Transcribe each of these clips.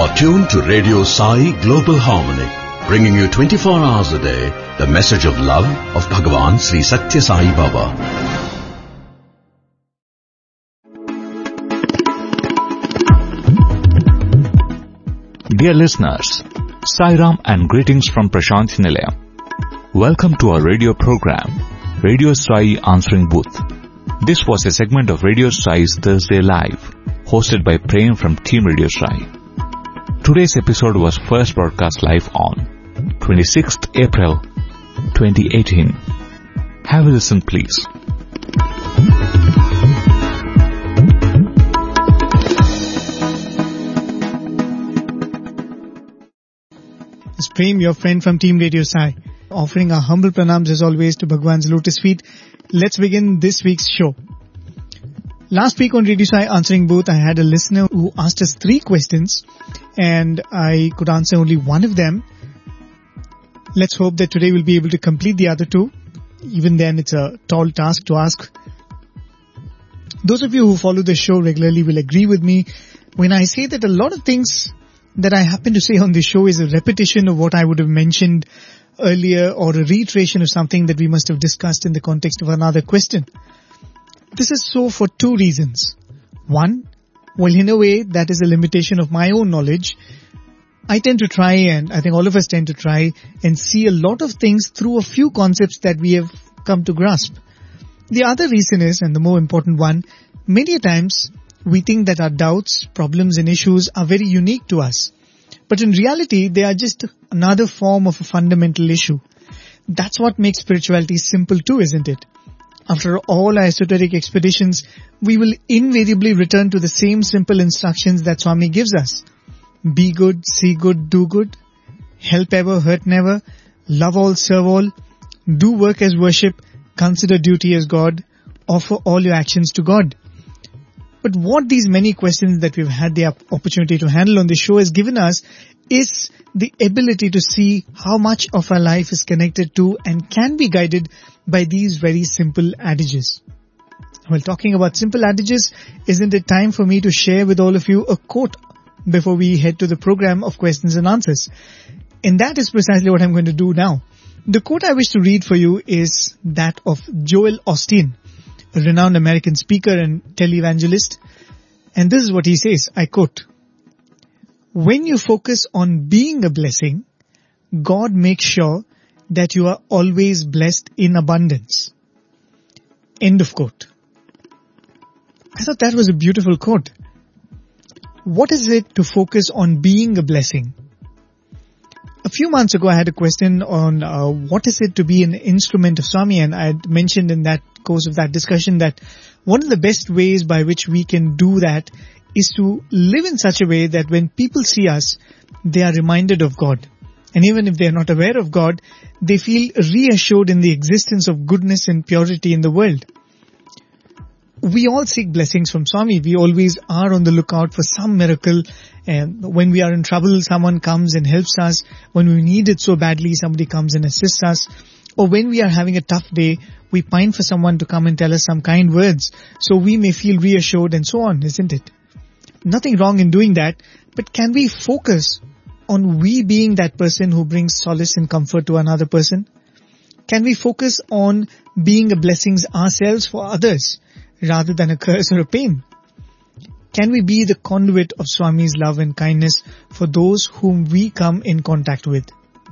are tuned to Radio Sai Global Harmony, bringing you 24 hours a day the message of love of Bhagavan Sri Satya Sai Baba. Dear listeners, Sai Ram and greetings from Prashant Nilayam. Welcome to our radio program, Radio Sai Answering Booth. This was a segment of Radio Sai's Thursday Live, hosted by Prem from Team Radio Sai. Today's episode was first broadcast live on 26th April 2018. Have a listen, please. It's Prem, your friend from Team Radio Sai, offering our humble pranams as always to Bhagwan's lotus feet. Let's begin this week's show. Last week on Radio Sai Answering Booth, I had a listener who asked us 3 questions and I could answer only one of them. Let's hope that today we'll be able to complete the other 2. Even then, it's a tall task to ask. Those of you who follow the show regularly will agree with me when I say that a lot of things that I happen to say on this show is a repetition of what I would have mentioned earlier or a reiteration of something that we must have discussed in the context of another question. This is so for 2 reasons. One, well, in a way, that is a limitation of my own knowledge. I tend to try, and I think all of us tend to try and see a lot of things through a few concepts that we have come to grasp. The other reason is, and the more important one, many times we think that our doubts, problems and issues are very unique to us. But in reality, they are just another form of a fundamental issue. That's what makes spirituality simple too, isn't it? After all our esoteric expeditions, we will invariably return to the same simple instructions that Swami gives us. Be good, see good, do good. Help ever, hurt never. Love all, serve all. Do work as worship. Consider duty as God. Offer all your actions to God. But what these many questions that we've had the opportunity to handle on this show has given us is the ability to see how much of our life is connected to and can be guided by these very simple adages. Well, talking about simple adages, isn't it time for me to share with all of you a quote before we head to the program of questions and answers? And that is precisely what I'm going to do now. The quote I wish to read for you is that of Joel Osteen, a renowned American speaker and televangelist. And this is what he says, I quote, "When you focus on being a blessing, God makes sure that you are always blessed in abundance." End of quote. I thought that was a beautiful quote. What is it to focus on being a blessing? A few months ago, I had a question on what is it to be an instrument of Swami, and I had mentioned in that course of that discussion that one of the best ways by which we can do that is to live in such a way that when people see us, they are reminded of God. And even if they are not aware of God, they feel reassured in the existence of goodness and purity in the world. We all seek blessings from Swami. We always are on the lookout for some miracle. And when we are in trouble, someone comes and helps us. When we need it so badly, somebody comes and assists us. Or when we are having a tough day, we pine for someone to come and tell us some kind words so we may feel reassured and so on, isn't it? Nothing wrong in doing that, but can we focus on we being that person who brings solace and comfort to another person? Can we focus on being a blessing ourselves for others rather than a curse or a pain? Can we be the conduit of Swami's love and kindness for those whom we come in contact with?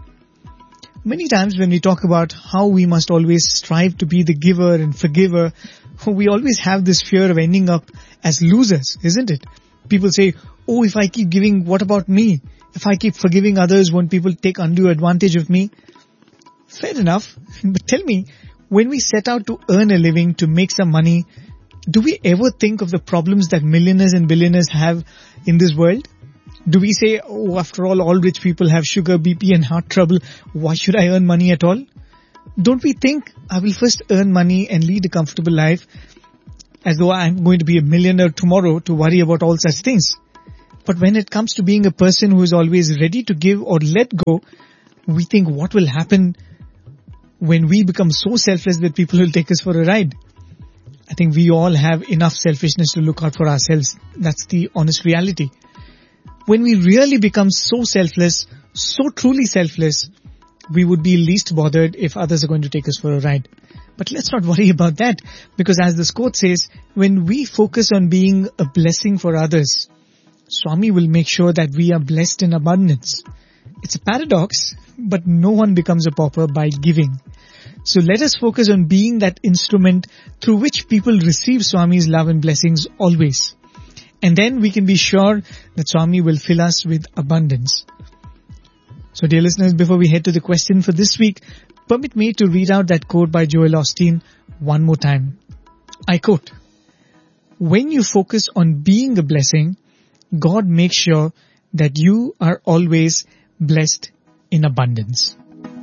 Many times when we talk about how we must always strive to be the giver and forgiver, we always have this fear of ending up as losers, isn't it? People say, oh, if I keep giving, what about me? If I keep forgiving others, won't people take undue advantage of me? Fair enough. But tell me, when we set out to earn a living, to make some money, do we ever think of the problems that millionaires and billionaires have in this world? Do we say, oh, after all rich people have sugar, BP and heart trouble. Why should I earn money at all? Don't we think, I will first earn money and lead a comfortable life as though I'm going to be a millionaire tomorrow to worry about all such things? But when it comes to being a person who is always ready to give or let go, we think what will happen when we become so selfless that people will take us for a ride. I think we all have enough selfishness to look out for ourselves. That's the honest reality. When we really become so selfless, so truly selfless, we would be least bothered if others are going to take us for a ride. But let's not worry about that, because as this quote says, when we focus on being a blessing for others, Swami will make sure that we are blessed in abundance. It's a paradox, but no one becomes a pauper by giving. So let us focus on being that instrument through which people receive Swami's love and blessings always. And then we can be sure that Swami will fill us with abundance. So dear listeners, before we head to the question for this week, permit me to read out that quote by Joel Osteen one more time. I quote, "When you focus on being a blessing, God makes sure that you are always blessed in abundance."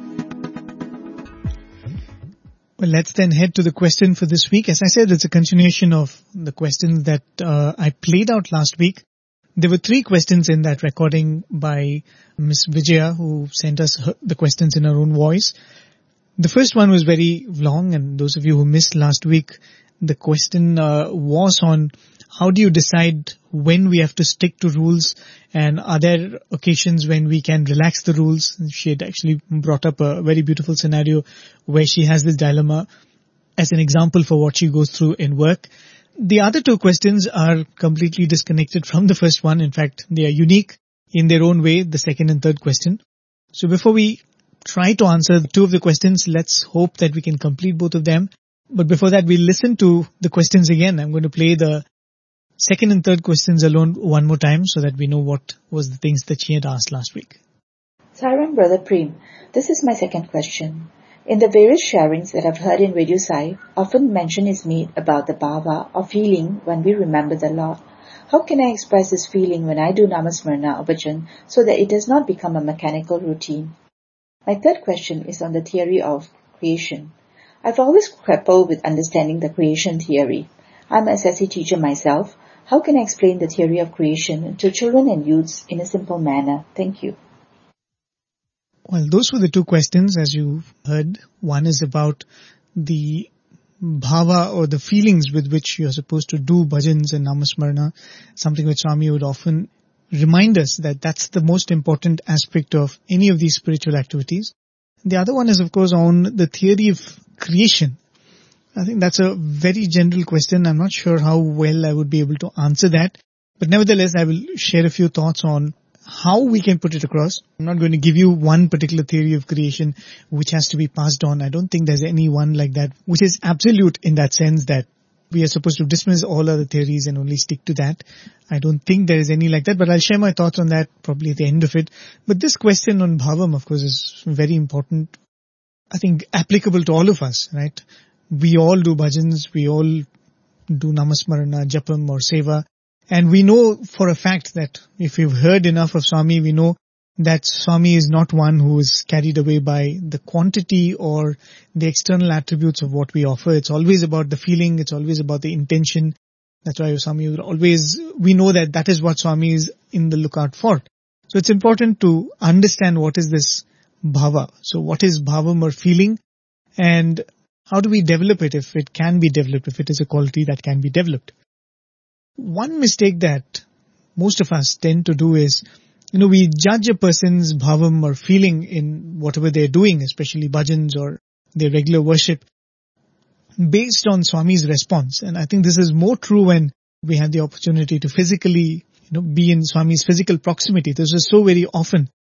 Well, let's then head to the question for this week. As I said, it's a continuation of the questions that I played out last week. There were 3 questions in that recording by Miss Vijaya, who sent us the questions in her own voice. The first one was very long, and those of you who missed last week, the question was on how do you decide when we have to stick to rules, and are there occasions when we can relax the rules? She had actually brought up a very beautiful scenario where she has this dilemma as an example for what she goes through in work. The other 2 questions are completely disconnected from the first one. In fact, they are unique in their own way, the second and third question. So before we try to answer 2 of the questions, let's hope that we can complete both of them. But before that, we'll listen to the questions again. I'm going to play the second and third questions alone one more time so that we know what was the things that she had asked last week. Sairam Brother Prem, this is my second question. In the various sharings that I've heard in Radio Sai, often mention is made about the bhava or feeling when we remember the Lord. How can I express this feeling when I do Namasmarana or Bhajan so that it does not become a mechanical routine? My third question is on the theory of creation. I've always grappled with understanding the creation theory. I'm a SSC teacher myself. How can I explain the theory of creation to children and youths in a simple manner? Thank you. Well, those were the 2 questions, as you heard. One is about the bhava or the feelings with which you're supposed to do bhajans and namasmarana, something which Swami would often remind us that that's the most important aspect of any of these spiritual activities. The other one is, of course, on the theory of creation. I think that's a very general question. I'm not sure how well I would be able to answer that. But nevertheless, I will share a few thoughts on how we can put it across. I'm not going to give you one particular theory of creation which has to be passed on. I don't think there's any one like that which is absolute in that sense that we are supposed to dismiss all other theories and only stick to that. I don't think there is any like that, but I'll share my thoughts on that probably at the end of it. But this question on bhavam, of course, is very important. I think applicable to all of us, right? We all do bhajans, we all do namasmarana, japam or seva. And we know for a fact that if we've heard enough of Swami, we know that Swami is not one who is carried away by the quantity or the external attributes of what we offer. It's always about the feeling, it's always about the intention. That's why Swami will always, we know that that is what Swami is in the lookout for. So it's important to understand what is this bhava. So what is bhavam or feeling, and how do we develop it if it can be developed, if it is a quality that can be developed. One mistake that most of us tend to do is, we judge a person's bhavam or feeling in whatever they're doing, especially bhajans or their regular worship, based on Swami's response. And I think this is more true when we have the opportunity to physically, be in Swami's physical proximity. This is so very often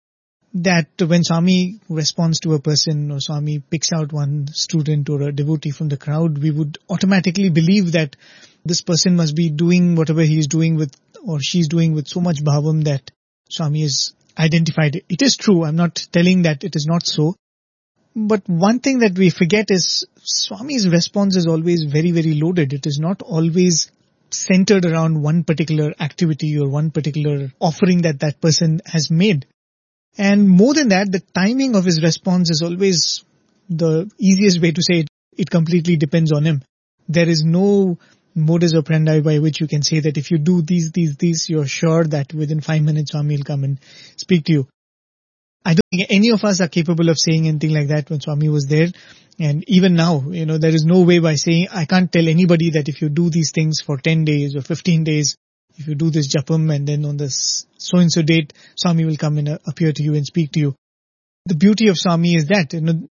that when Swami responds to a person or Swami picks out one student or a devotee from the crowd, we would automatically believe that this person must be doing whatever he is doing with or she's doing with so much bhavam that Swami is identified. It is true. I'm not telling that it is not so. But one thing that we forget is Swami's response is always very, very loaded. It is not always centered around one particular activity or one particular offering that that person has made. And more than that, the timing of his response is always the easiest way to say it. It completely depends on him. There is no modus operandi by which you can say that if you do these, you're sure that within 5 minutes Swami will come and speak to you. I don't think any of us are capable of saying anything like that when Swami was there. And even now, there is no way by saying, I can't tell anybody that if you do these things for 10 days or 15 days, if you do this japam and then on this so-and-so date, Swami will come and appear to you and speak to you. The beauty of Swami is that,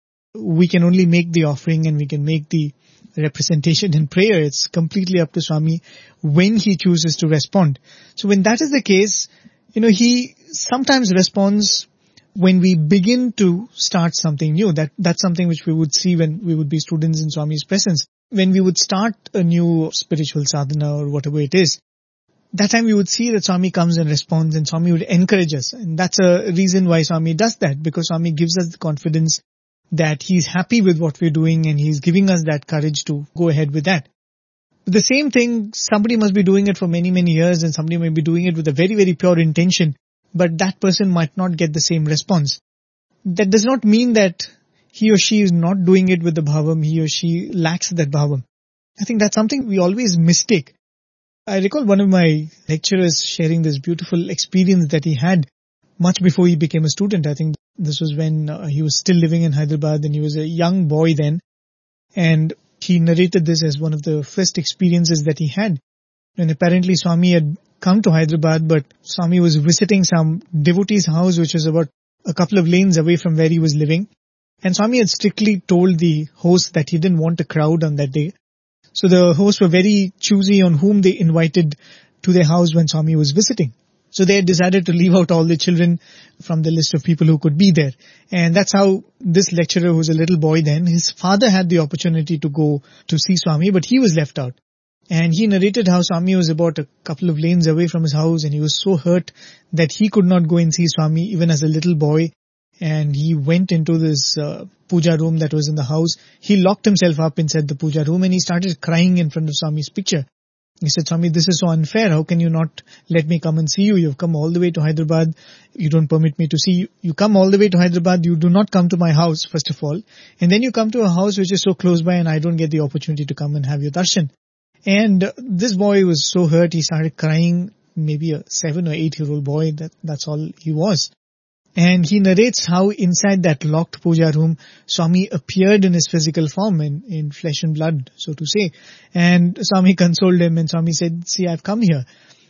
we can only make the offering and we can make the representation in prayer. It's completely up to Swami when he chooses to respond. So when that is the case, he sometimes responds when we begin to start something new. That's something which we would see when we would be students in Swami's presence. When we would start a new spiritual sadhana or whatever it is, that time we would see that Swami comes and responds and Swami would encourage us. And that's a reason why Swami does that, because Swami gives us the confidence that he's happy with what we're doing and he's giving us that courage to go ahead with that. But the same thing, somebody must be doing it for many, many years and somebody may be doing it with a very, very pure intention, but that person might not get the same response. That does not mean that he or she is not doing it with the bhavam, he or she lacks that bhavam. I think that's something we always mistake. I recall one of my lecturers sharing this beautiful experience that he had much before he became a student. I think this was when he was still living in Hyderabad and he was a young boy then. And he narrated this as one of the first experiences that he had. And apparently Swami had come to Hyderabad, but Swami was visiting some devotee's house which was about a couple of lanes away from where he was living. And Swami had strictly told the host that he didn't want a crowd on that day. So the hosts were very choosy on whom they invited to their house when Swami was visiting. So they had decided to leave out all the children from the list of people who could be there. And that's how this lecturer, who was a little boy then, his father had the opportunity to go to see Swami, but he was left out. And he narrated how Swami was about a couple of lanes away from his house and he was so hurt that he could not go and see Swami even as a little boy. And he went into this puja room that was in the house. He locked himself up inside the puja room and he started crying in front of Swami's picture. He said, Swami, this is so unfair. How can you not let me come and see you? You've come all the way to Hyderabad. You don't permit me to see you. You come all the way to Hyderabad. You do not come to my house, first of all. And then you come to a house which is so close by and I don't get the opportunity to come and have your darshan. And this boy was so hurt. He started crying, maybe a 7 or 8 year old boy. That's all he was. And he narrates how inside that locked puja room, Swami appeared in his physical form, in flesh and blood, so to say. And Swami consoled him and Swami said, see, I've come here.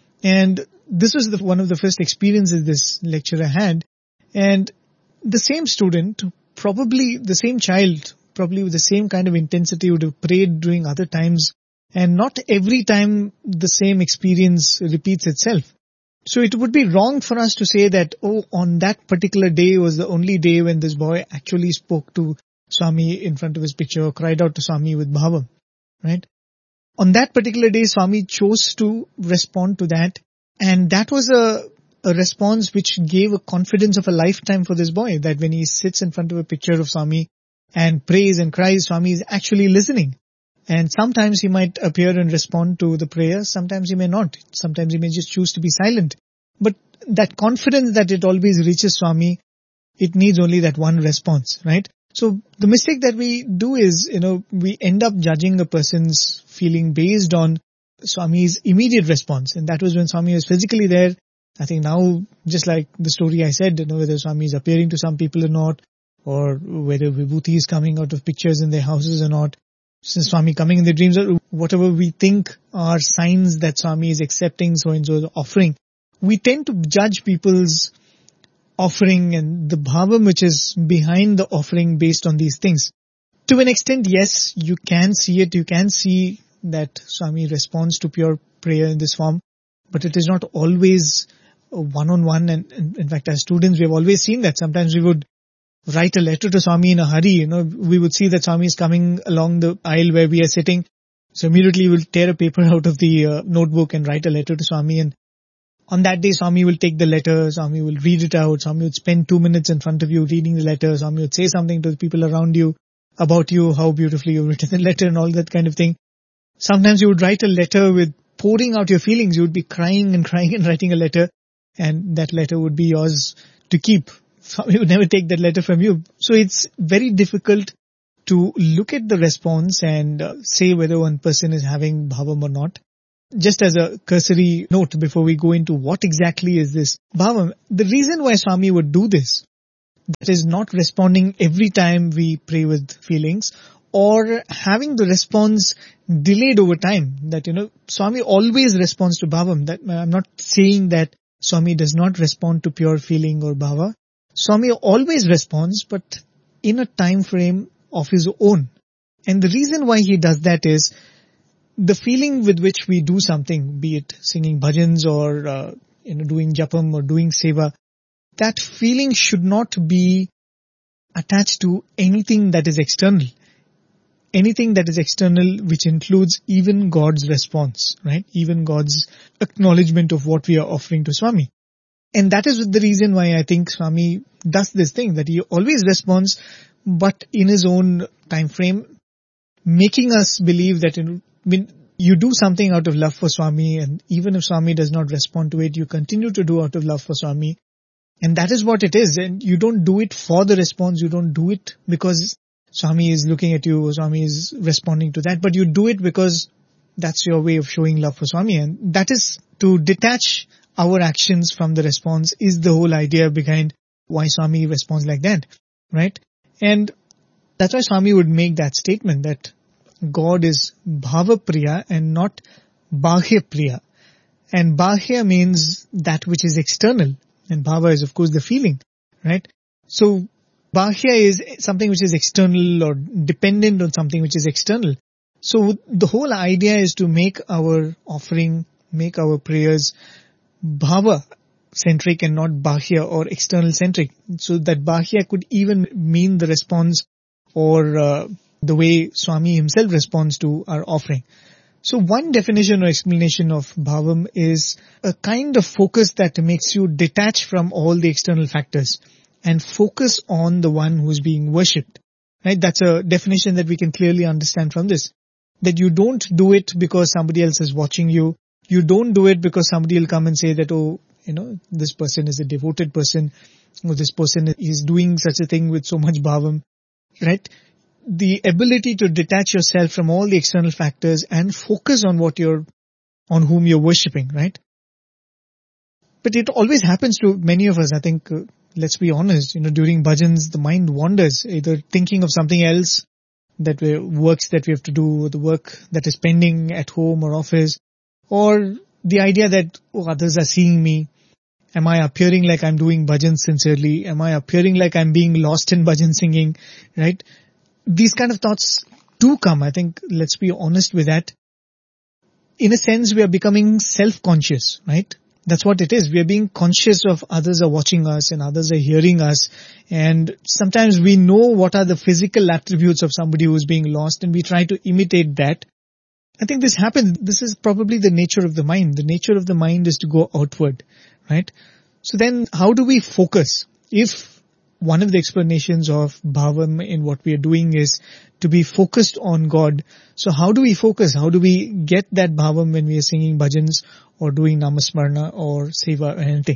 And this was one of the first experiences this lecturer had. And the same student, probably the same child, probably with the same kind of intensity would have prayed during other times. And not every time the same experience repeats itself. So it would be wrong for us to say that, on that particular day was the only day when this boy actually spoke to Swami in front of his picture or cried out to Swami with bhava, right? On that particular day, Swami chose to respond to that. And that was a response which gave a confidence of a lifetime for this boy, that when he sits in front of a picture of Swami and prays and cries, Swami is actually listening. And sometimes he might appear and respond to the prayer. Sometimes he may not. Sometimes he may just choose to be silent. But that confidence that it always reaches Swami, it needs only that one response, right? So the mistake that we do is, we end up judging a person's feeling based on Swami's immediate response. And that was when Swami was physically there. I think now, just like the story I said, whether Swami is appearing to some people or not, or whether Vibhuti is coming out of pictures in their houses or not, since Swami coming in their dreams, or whatever we think are signs that Swami is accepting so-and-so's offering, we tend to judge people's offering and the bhavam which is behind the offering based on these things. To an extent, yes, you can see it. You can see that Swami responds to pure prayer in this form, but it is not always one-on-one. And in fact, as students, we have always seen that. Sometimes we would write a letter to Swami in a hurry. We would see that Swami is coming along the aisle where we are sitting. So immediately we'll tear a paper out of the notebook and write a letter to Swami. And on that day, Swami will take the letter. Swami will read it out. Swami would spend 2 minutes in front of you reading the letter. Swami would say something to the people around you about you, how beautifully you've written the letter and all that kind of thing. Sometimes you would write a letter with pouring out your feelings. You would be crying and writing a letter, and that letter would be yours to keep. Swami would never take that letter from you. So it's very difficult to look at the response and say whether one person is having bhavam or not. Just as a cursory note before we go into what exactly is this bhavam, the reason why Swami would do this, that is not responding every time we pray with feelings, or having the response delayed over time. That, Swami always responds to bhavam. That I'm not saying that Swami does not respond to pure feeling or bhava. Swami always responds, but in a time frame of his own. And the reason why he does that is the feeling with which we do something, be it singing bhajans or doing japam or doing seva, that feeling should not be attached to anything that is external. Anything that is external, which includes even God's response, right? Even God's acknowledgement of what we are offering to Swami. And that is the reason why I think Swami does this thing, that he always responds, but in his own time frame, making us believe that when you do something out of love for Swami, and even if Swami does not respond to it, you continue to do out of love for Swami. And that is what it is. And you don't do it for the response. You don't do it because Swami is looking at you or Swami is responding to that. But you do it because that's your way of showing love for Swami. And that is to detach our actions from the response is the whole idea behind why Swami responds like that. Right? And that's why Swami would make that statement that God is Bhava Priya and not Bahya Priya. And Bahya means that which is external. And Bhava is, of course, the feeling, right? So, Bahya is something which is external or dependent on something which is external. So, the whole idea is to make our offering, make our prayers Bhava-centric and not Bahya or external-centric. So, that Bahya could even mean the response or the way Swami himself responds to our offering. So one definition or explanation of bhavam is a kind of focus that makes you detach from all the external factors and focus on the one who is being worshipped. Right? That's a definition that we can clearly understand from this. That you don't do it because somebody else is watching you. You don't do it because somebody will come and say that, this person is a devoted person, or this person is doing such a thing with so much bhavam. Right? The ability to detach yourself from all the external factors and focus on on whom you're worshipping, right? But it always happens to many of us. I think, let's be honest, during bhajans, the mind wanders, either thinking of something else, works that we have to do, or the work that is pending at home or office, or the idea that, others are seeing me. Am I appearing like I'm doing bhajans sincerely? Am I appearing like I'm being lost in bhajan singing, right? These kind of thoughts do come. I think, let's be honest with that. In a sense, we are becoming self-conscious, right? That's what it is. We are being conscious of others are watching us and others are hearing us. And sometimes we know what are the physical attributes of somebody who is being lost and we try to imitate that. I think this happens. This is probably the nature of the mind. The nature of the mind is to go outward, right? So then how do we focus? If one of the explanations of bhavam in what we are doing is to be focused on God. So how do we focus? How do we get that bhavam when we are singing bhajans or doing namasmarana or seva or anything?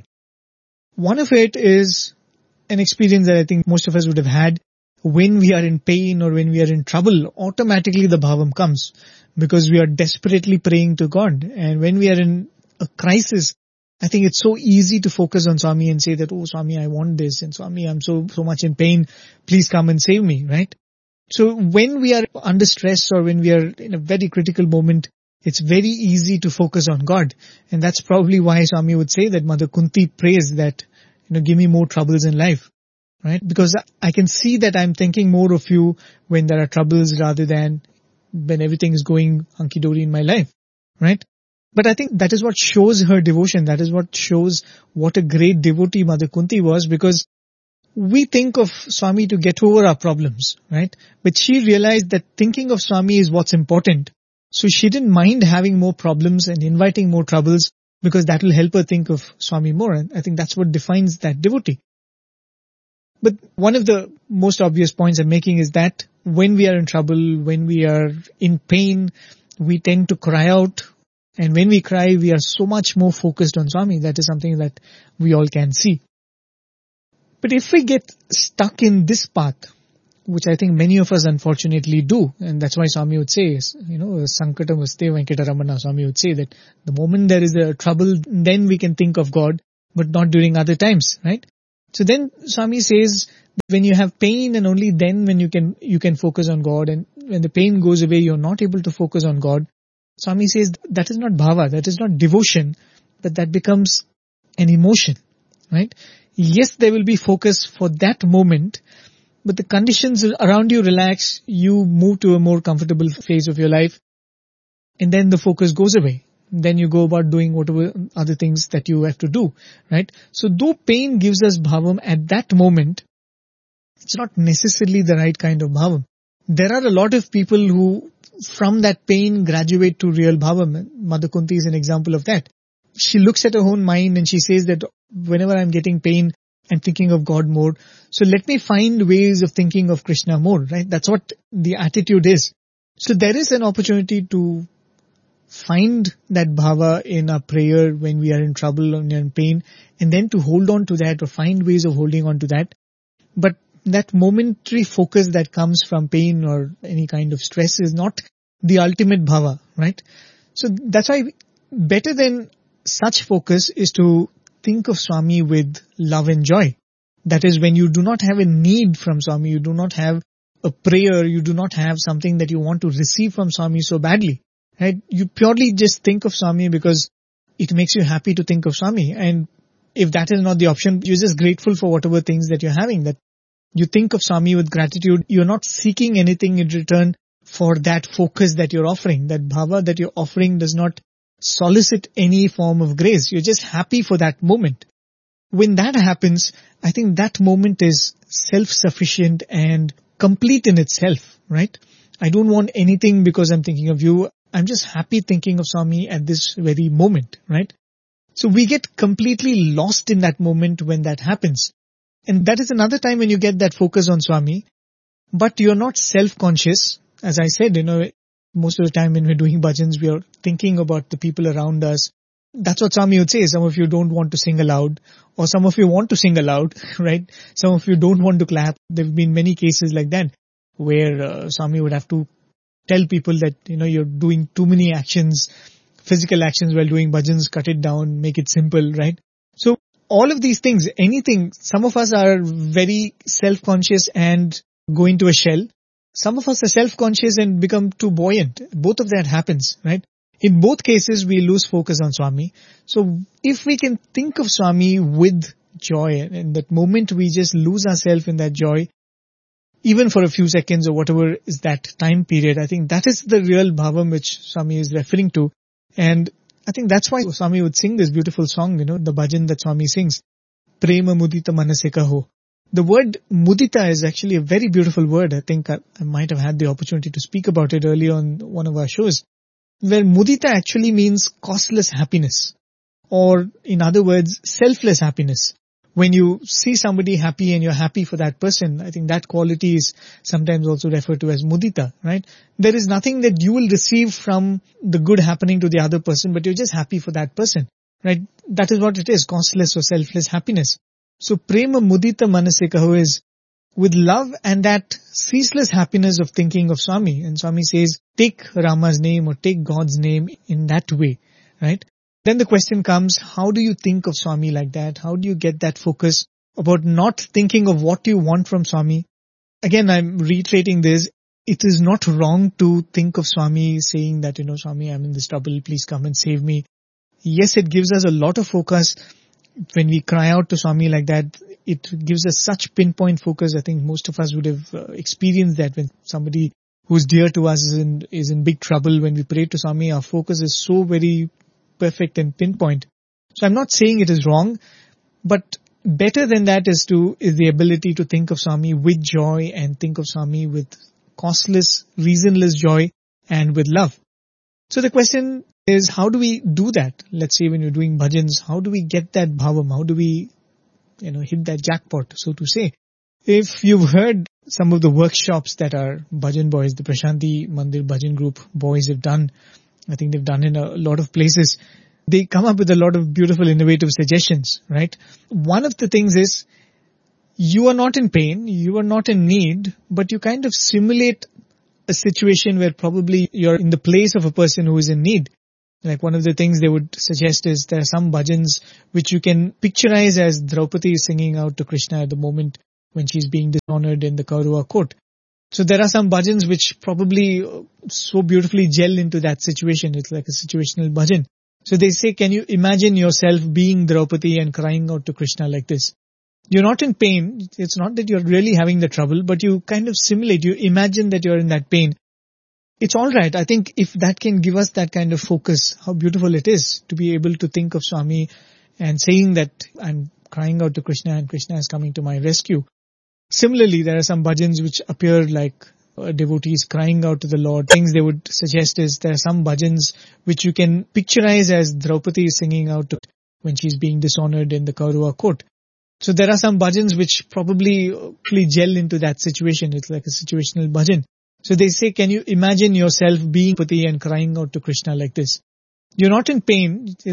One of it is an experience that I think most of us would have had. When we are in pain or when we are in trouble, automatically the bhavam comes because we are desperately praying to God. And when we are in a crisis, I think it's so easy to focus on Swami and say that, Swami, I want this. And Swami, I'm so much in pain. Please come and save me, right? So when we are under stress or when we are in a very critical moment, it's very easy to focus on God. And that's probably why Swami would say that Mother Kunti prays that, give me more troubles in life, right? Because I can see that I'm thinking more of you when there are troubles rather than when everything is going hunky-dory in my life, right? But I think that is what shows her devotion. That is what shows what a great devotee Mother Kunti was, because we think of Swami to get over our problems, right? But she realized that thinking of Swami is what's important. So she didn't mind having more problems and inviting more troubles because that will help her think of Swami more. And I think that's what defines that devotee. But one of the most obvious points I'm making is that when we are in trouble, when we are in pain, we tend to cry out. And when we cry, we are so much more focused on Swami. That is something that we all can see. But if we get stuck in this path, which I think many of us unfortunately do, and that's why Swami would say, Sankatam Vaste Venkataramana, Swami would say that the moment there is a trouble, then we can think of God, but not during other times, right? So then Swami says, when you have pain and only then when you can focus on God, and when the pain goes away, you're not able to focus on God. Swami says that is not bhava, that is not devotion, but that becomes an emotion, right? Yes, there will be focus for that moment, but the conditions around you relax, you move to a more comfortable phase of your life, and then the focus goes away. Then you go about doing whatever other things that you have to do, right? So though pain gives us bhavam at that moment, it's not necessarily the right kind of bhavam. There are a lot of people who from that pain graduate to real bhavam. Mother Kunti is an example of that. She looks at her own mind and she says that whenever I'm getting pain, I'm thinking of God more. So let me find ways of thinking of Krishna more, right? That's what the attitude is. So there is an opportunity to find that bhava in our prayer when we are in trouble and in pain, and then to hold on to that or find ways of holding on to that. But that momentary focus that comes from pain or any kind of stress is not the ultimate bhava, right? So that's why better than such focus is to think of Swami with love and joy. That is, when you do not have a need from Swami, you do not have a prayer, you do not have something that you want to receive from Swami so badly, right? You purely just think of Swami because it makes you happy to think of Swami. And if that is not the option, you're just grateful for whatever things that you're having, that you think of Swami with gratitude. You're not seeking anything in return for that focus that you're offering. That bhava that you're offering does not solicit any form of grace. You're just happy for that moment. When that happens, I think that moment is self-sufficient and complete in itself, right? I don't want anything because I'm thinking of you. I'm just happy thinking of Swami at this very moment, right? So we get completely lost in that moment when that happens. And that is another time when you get that focus on Swami, but you're not self-conscious. As I said, most of the time when we're doing bhajans, we are thinking about the people around us. That's what Swami would say. Some of you don't want to sing aloud, or some of you want to sing aloud, right? Some of you don't want to clap. There have been many cases like that where Swami would have to tell people that, you're doing too many actions, physical actions while doing bhajans, cut it down, make it simple, right? So all of these things, anything, some of us are very self-conscious and go into a shell. Some of us are self-conscious and become too buoyant. Both of that happens, right? In both cases, we lose focus on Swami. So if we can think of Swami with joy, and in that moment we just lose ourselves in that joy, even for a few seconds or whatever is that time period, I think that is the real bhavam which Swami is referring to. And I think that's why Swami would sing this beautiful song, the bhajan that Swami sings, Prema Mudita Manase Kaho. The word mudita is actually a very beautiful word. I think I might have had the opportunity to speak about it earlier on one of our shows, where mudita actually means costless happiness, or in other words, selfless happiness. When you see somebody happy and you're happy for that person, I think that quality is sometimes also referred to as mudita, right? There is nothing that you will receive from the good happening to the other person, but you're just happy for that person, right? That is what it is, costless or selfless happiness. So prema mudita manase kaho is with love and that ceaseless happiness of thinking of Swami. And Swami says, take Rama's name or take God's name in that way, right? Then the question comes, how do you think of Swami like that? How do you get that focus about not thinking of what you want from Swami? Again, I'm reiterating this. It is not wrong to think of Swami saying that, Swami, I'm in this trouble, please come and save me. Yes, it gives us a lot of focus. When we cry out to Swami like that, it gives us such pinpoint focus. I think most of us would have experienced that when somebody who's dear to us is in big trouble. When we pray to Swami, our focus is so very perfect and pinpoint. So I'm not saying it is wrong, but better than that is the ability to think of Swami with joy and think of Swami with costless, reasonless joy and with love. So the question is, how do we do that? Let's say when you're doing bhajans, how do we get that bhavam? How do we, hit that jackpot, so to say? If you've heard some of the workshops that our bhajan boys, the Prashanti Mandir Bhajan Group boys have done, I think they've done in a lot of places, they come up with a lot of beautiful, innovative suggestions, right? One of the things is, you are not in pain, you are not in need, but you kind of simulate a situation where probably you're in the place of a person who is in need. Like one of the things they would suggest is there are some bhajans which you can picturize as Draupadi is singing out to Krishna at the moment when she's being dishonored in the Kaurava court. So there are some bhajans which probably so beautifully gel into that situation. It's like a situational bhajan. So they say, can you imagine yourself being Draupadi and crying out to Krishna like this? You're not in pain. It's not that you're really having the trouble, but you kind of simulate, you imagine that you're in that pain. It's all right. I think if that can give us that kind of focus, how beautiful it is to be able to think of Swami and saying that I'm crying out to Krishna and Krishna is coming to my rescue. Similarly, there are some bhajans which appear like devotees crying out to the Lord. Things they would suggest is there are some bhajans which you can picturize as Draupadi is singing out to when she's being dishonored in the Kaurava court. So there are some bhajans which probably gel into that situation. It's like a situational bhajan. So they say, can you imagine yourself being Draupadi and crying out to Krishna like this? You're not in pain. It's